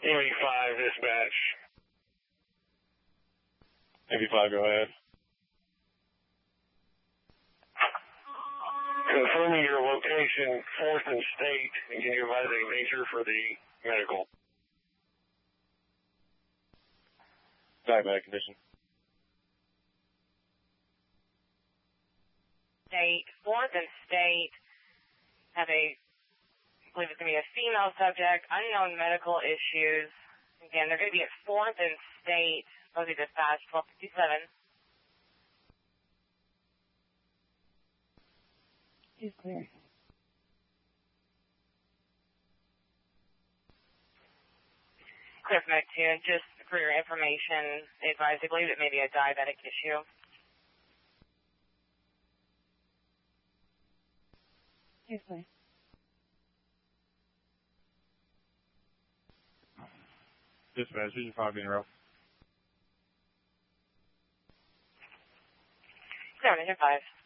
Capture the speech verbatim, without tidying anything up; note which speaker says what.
Speaker 1: eighty-five, dispatch.
Speaker 2: eighty-five, go ahead.
Speaker 1: Confirming your location, fourth and State, and can you advise a nature for the medical?
Speaker 2: Diabetic condition.
Speaker 3: State, fourth and State, have a, I believe it's going to be a female subject, unknown medical issues. Again, they're going to be at fourth and State, supposed to be dispatch, twelve fifty-seven.
Speaker 4: She's clear.
Speaker 3: Clear from Med two, just for your information, advise, I believe it may be a diabetic issue.
Speaker 4: She's clear.
Speaker 2: Dispatch, Region five being rough.
Speaker 3: Clear, Region five.